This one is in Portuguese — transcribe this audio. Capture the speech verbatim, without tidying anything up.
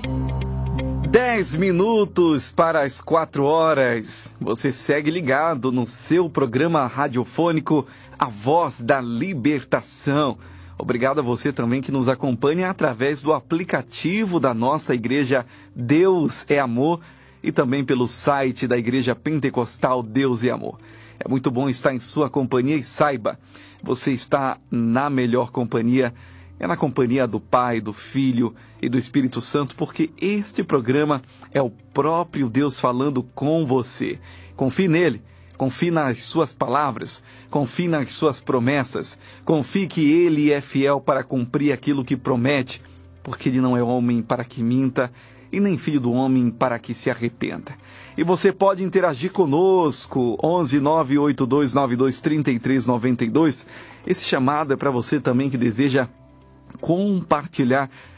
Dez minutos para as quatro horas. Você segue ligado no seu programa radiofônico A Voz da Libertação. Obrigado a você também que nos acompanha através do aplicativo da nossa igreja Deus é Amor e também pelo site da Igreja Pentecostal Deus é Amor. É muito bom estar em sua companhia e saiba, você está na melhor companhia. É na companhia do Pai, do Filho e do Espírito Santo, porque este programa é o próprio Deus falando com você. Confie nele, confie nas suas palavras, confie nas suas promessas, confie que ele é fiel para cumprir aquilo que promete, porque ele não é homem para que minta e nem filho do homem para que se arrependa. E você pode interagir conosco, onze nove oito dois nove dois três três nove dois. Esse chamado é para você também que deseja compartilhar